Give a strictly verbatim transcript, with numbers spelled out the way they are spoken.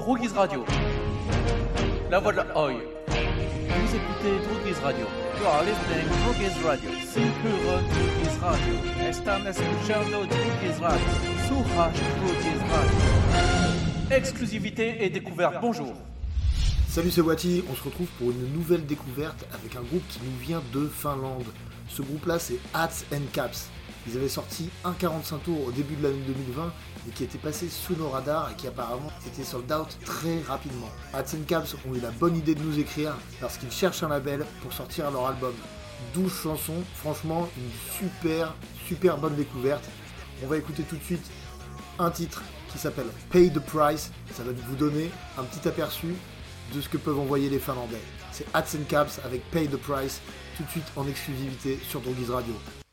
Drogies Radio. La voix de la Oi. Vous écoutez Drogies Radio. You are listening to Drogies Radio. Sin pure Drogies Radio. Están escuchando Drogies Radio. Surra Drogies Radio. Exclusivité et découverte. Bonjour. Salut, c'est Wati. On se retrouve pour une nouvelle découverte avec un groupe qui nous vient de Finlande. Ce groupe-là, c'est Hats and Caps. Ils avaient sorti un quarante-cinq tours au début de l'année deux mille vingt, mais qui était passé sous nos radars et qui apparemment était sold out très rapidement. Hats and Caps ont eu la bonne idée de nous écrire parce qu'ils cherchent un label pour sortir leur album. douze chansons, franchement une super, super bonne découverte. On va écouter tout de suite un titre qui s'appelle Pay the Price. Ça va vous donner un petit aperçu de ce que peuvent envoyer les Finlandais. C'est Hats and Caps avec Pay the Price, tout de suite en exclusivité sur Drogies Radio.